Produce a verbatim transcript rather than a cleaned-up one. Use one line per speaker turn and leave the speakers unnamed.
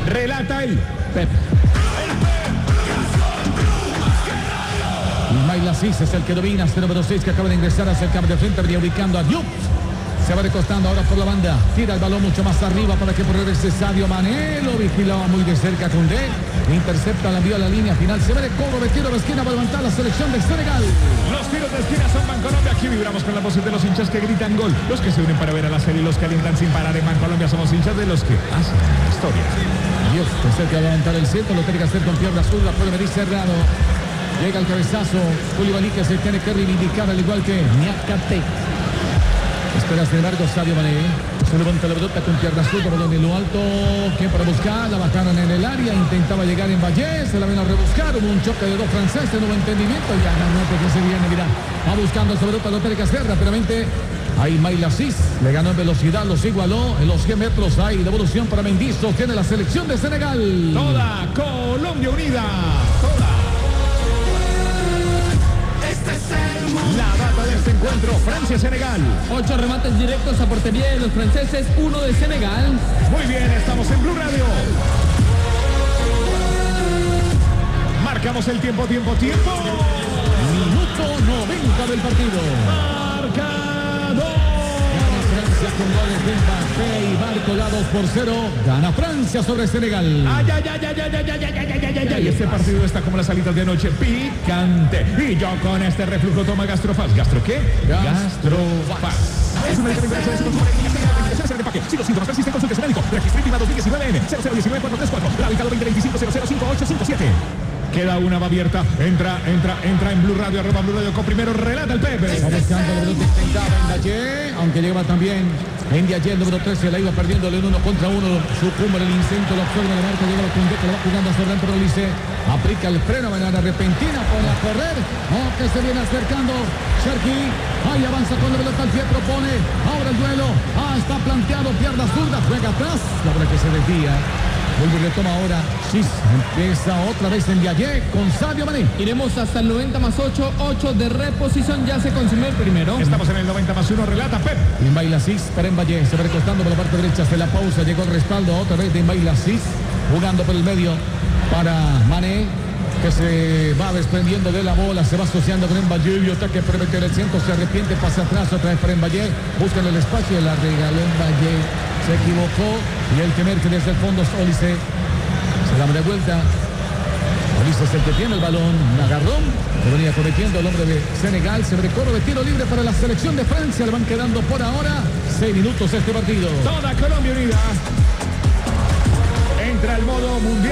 Relata el Pep.
Ismail Aziz es el que domina, este número seis que acaba de ingresar hacia el campo de frente, venía ubicando a Diop. Se va recostando ahora por la banda, tira el balón mucho más arriba para que por regrese Sadio Mané, lo vigilaba muy de cerca Koundé, intercepta, la envió a la línea final, se ve de cobro de tiro de esquina para levantar la selección de Senegal.
Los tiros de esquina son Bancolombia, aquí vibramos con la voz de los hinchas que gritan gol, los que se unen para ver a la serie y los que alientan sin parar. En Bancolombia somos hinchas de los que hacen la historia.
Dios, se acerca a levantar el centro, lo tiene que hacer con pierna azul, la puede medir cerrado. Llega el cabezazo, Koulibaly que se tiene que reivindicar al igual que Niakate. Espera sin embargo Sadio Mané. Se levanta la pelota con pierna azul, balón en lo alto. Que para buscar, la bajaron en el área. Intentaba llegar en Valle, se la ven a rebuscar. Hubo un choque de dos franceses, no hubo entendimiento. Ya ganó porque se viene, mira. Va buscando esa pelota, lo tiene que hacer rápidamente. Ahí Ismail Aziz le ganó en velocidad, los igualó. En los cien metros hay devolución para Mendy. Tiene la selección de Senegal.
Toda Colombia unida. Toda. La data de este encuentro, Francia-Senegal.
Ocho remates directos a portería de los franceses, uno de Senegal.
Muy bien, estamos en Blue Radio. Marcamos el tiempo, tiempo, tiempo.
Minuto noventa del partido.
Marcador.
Gana Francia con goles de Mbappé y Barco, dos por cero. Gana Francia sobre Senegal.
Ay, ay, ay, ay, ay, ay, ay, ay, ay, ay, ay, ay. Este partido está como las alitas de anoche, picante. Y yo con este reflujo toma Gastrofaz. ¿Gastro qué? Gastrofaz. Es una diferencia de consumo de empaque. Si los síntomas persisten, consulte su médico. Registro INVIMA dos mil diecinueve N cero cero uno nueve cuatro tres cuatro. Radicado veinte veinticinco cero cero cinco ocho cinco siete. Queda una, va abierta. Entra, entra, entra en Blue Radio, arroba Blue Radio. Con primero relata el Pepe.
Está buscando la pelota, intentaba en Valle, aunque llegaba también en Valle, el número trece, la iba perdiendo en uno contra uno. Sucumbe el intento, lo observa la marca, llega la Koundé, que la va jugando hacia adentro del Lice. Aplica el freno, manera repentina, pone a correr. Oh, que se viene acercando Cherki. Ahí avanza con la pelota al pie, propone. Ahora el duelo. Ah, está planteado, pierna zurda, juega atrás. La bola que se desvía. Vuelve y retoma ahora. Sí, empieza otra vez en Valle con Sadio Mané.
Iremos hasta el noventa más ocho, ocho de reposición, ya se consumió el primero.
Estamos en el noventa más uno, relata Pep.
Ismail Aziz para Mbaye, se va recostando por la parte derecha, hace la pausa, llegó el respaldo otra vez de Ismail Aziz, jugando por el medio para Mané, que se va desprendiendo de la bola, se va asociando con Mbaye, y ataque prevete el centro, se arrepiente, pasa atrás otra vez para Mbaye, buscan el espacio, la regaló Mbaye, se equivocó, y el temer que desde el fondo es Olise, se da de vuelta. Olise es el que tiene el balón, un agarrón que venía cometiendo el hombre de Senegal. Se recorre de tiro libre para la selección de Francia. Le van quedando por ahora seis minutos este partido.
Toda Colombia unida. Entra el modo mundial.